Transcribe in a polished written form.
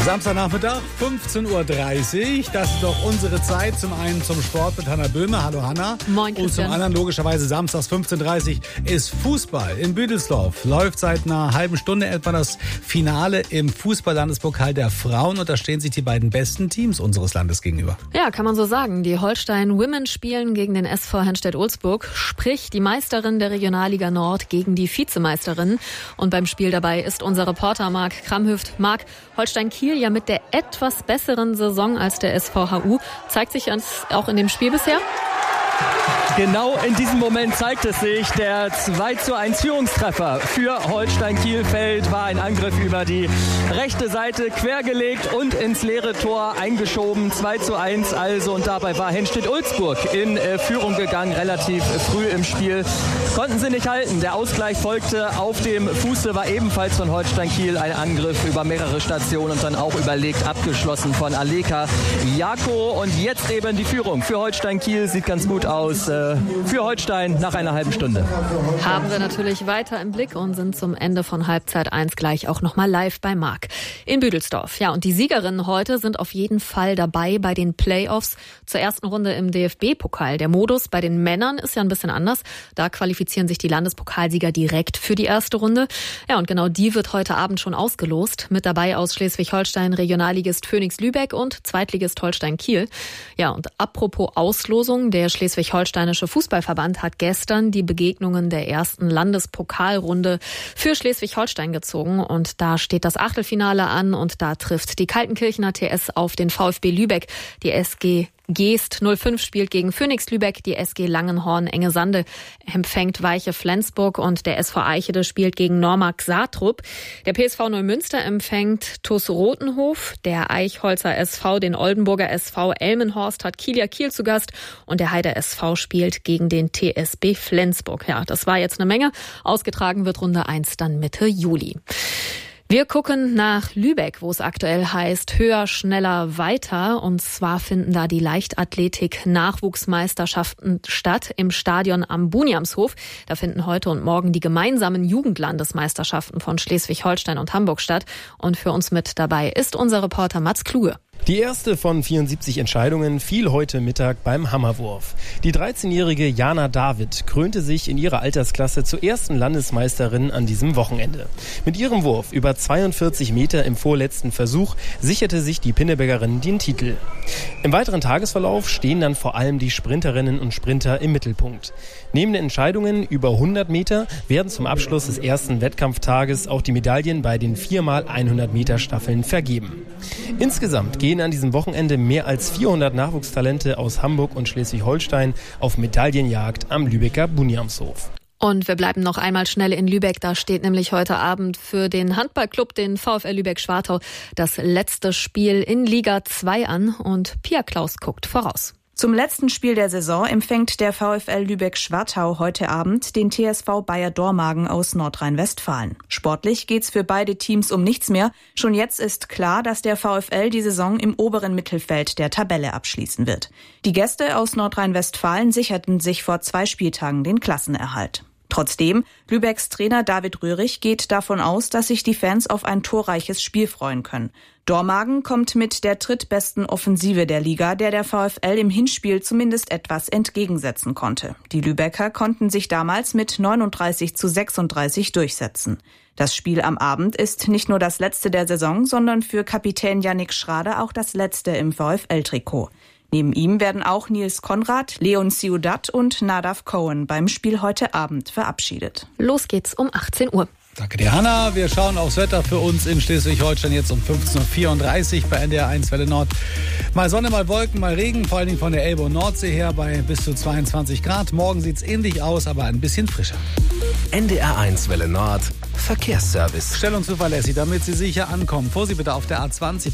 Samstagnachmittag, 15.30 Uhr. Das ist doch unsere Zeit. Zum einen zum Sport mit Hanna Böhme. Hallo Hanna. Moin, Christian. Und zum anderen logischerweise samstags 15.30 Uhr ist Fußball in Büdelsdorf. Läuft seit einer halben Stunde etwa das Finale im Fußball-Landespokal der Frauen. Und da stehen sich die beiden besten Teams unseres Landes gegenüber. Ja, kann man so sagen. Die Holstein Women spielen gegen den SV Henstedt-Ulzburg. Sprich, die Meisterin der Regionalliga Nord gegen die Vizemeisterin. Und beim Spiel dabei ist unser Reporter Marc Kramhüft. Marc, Holstein Kiel ja mit der etwas besseren Saison als der SVHU. Zeigt sich auch in dem Spiel bisher? Genau in diesem Moment zeigt es sich. Der 2:1 Führungstreffer für Holstein Kielfeld war ein Angriff über die rechte Seite quergelegt und ins leere Tor eingeschoben. 2:1 also, und dabei war Henstedt-Ulzburg in Führung gegangen, relativ früh im Spiel. Konnten sie nicht halten. Der Ausgleich folgte auf dem Fuße, war ebenfalls von Holstein Kiel ein Angriff über mehrere Stationen und dann auch überlegt abgeschlossen von Aleka Jako. Und jetzt eben die Führung für Holstein Kiel. Sieht ganz gut aus für Holstein nach einer halben Stunde. Haben wir natürlich weiter im Blick und sind zum Ende von Halbzeit 1 gleich auch nochmal live bei Marc in Büdelsdorf. Ja, und die Siegerinnen heute sind auf jeden Fall dabei bei den Playoffs zur ersten Runde im DFB-Pokal. Der Modus bei den Männern ist ja ein bisschen anders. Da qualifizieren sich die Landespokalsieger direkt für die erste Runde. Ja, und genau die wird heute Abend schon ausgelost. Mit dabei aus Schleswig-Holstein Regionalligist Phoenix Lübeck und Zweitligist Holstein Kiel. Ja, und apropos Auslosung, der Schleswig-Holsteinische Fußballverband hat gestern die Begegnungen der ersten Landespokalrunde für Schleswig-Holstein gezogen. Und da steht das Achtelfinale an und da trifft die Kaltenkirchener TS auf den VfB Lübeck. Die SG Geest 05 spielt gegen Phoenix Lübeck, die SG Langenhorn Engesande empfängt Weiche Flensburg und der SV Eichede spielt gegen Normark Saatrup. Der PSV Neumünster empfängt TuS Rothenhof, der Eichholzer SV, den Oldenburger SV Elmenhorst hat Kieler Kiel zu Gast und der Heider SV spielt gegen den TSB Flensburg. Ja, das war jetzt eine Menge. Ausgetragen wird Runde 1 dann Mitte Juli. Wir gucken nach Lübeck, wo es aktuell heißt, höher, schneller, weiter. Und zwar finden da die Leichtathletik-Nachwuchsmeisterschaften statt im Stadion am Buniamshof. Da finden heute und morgen die gemeinsamen Jugendlandesmeisterschaften von Schleswig-Holstein und Hamburg statt. Und für uns mit dabei ist unser Reporter Mats Kluge. Die erste von 74 Entscheidungen fiel heute Mittag beim Hammerwurf. Die 13-jährige Jana David krönte sich in ihrer Altersklasse zur ersten Landesmeisterin an diesem Wochenende. Mit ihrem Wurf über 42 Meter im vorletzten Versuch sicherte sich die Pinnebergerin den Titel. Im weiteren Tagesverlauf stehen dann vor allem die Sprinterinnen und Sprinter im Mittelpunkt. Neben den Entscheidungen über 100 Meter werden zum Abschluss des ersten Wettkampftages auch die Medaillen bei den 4x100 Meter Staffeln vergeben. Insgesamt gehen an diesem Wochenende mehr als 400 Nachwuchstalente aus Hamburg und Schleswig-Holstein auf Medaillenjagd am Lübecker Buniamshof. Und wir bleiben noch einmal schnell in Lübeck. Da steht nämlich heute Abend für den Handballclub, den VfL Lübeck-Schwartau, das letzte Spiel in Liga 2 an. Und Pia Klaus guckt voraus. Zum letzten Spiel der Saison empfängt der VfL Lübeck-Schwartau heute Abend den TSV Bayer Dormagen aus Nordrhein-Westfalen. Sportlich geht's für beide Teams um nichts mehr. Schon jetzt ist klar, dass der VfL die Saison im oberen Mittelfeld der Tabelle abschließen wird. Die Gäste aus Nordrhein-Westfalen sicherten sich vor 2 Spieltagen den Klassenerhalt. Trotzdem, Lübecks Trainer David Röhrig geht davon aus, dass sich die Fans auf ein torreiches Spiel freuen können. Dormagen kommt mit der drittbesten Offensive der Liga, der VfL im Hinspiel zumindest etwas entgegensetzen konnte. Die Lübecker konnten sich damals mit 39:36 durchsetzen. Das Spiel am Abend ist nicht nur das letzte der Saison, sondern für Kapitän Yannick Schrader auch das letzte im VfL-Trikot. Neben ihm werden auch Nils Konrad, Leon Ciudat und Nadav Cohen beim Spiel heute Abend verabschiedet. Los geht's um 18 Uhr. Danke dir, Hanna. Wir schauen aufs Wetter für uns in Schleswig-Holstein jetzt um 15.34 Uhr bei NDR 1 Welle Nord. Mal Sonne, mal Wolken, mal Regen, vor allen Dingen von der Elbe und Nordsee her bei bis zu 22 Grad. Morgen sieht's ähnlich aus, aber ein bisschen frischer. NDR 1 Welle Nord, Verkehrsservice. Stellung zuverlässig, damit Sie sicher ankommen. Vorsicht bitte auf der A20.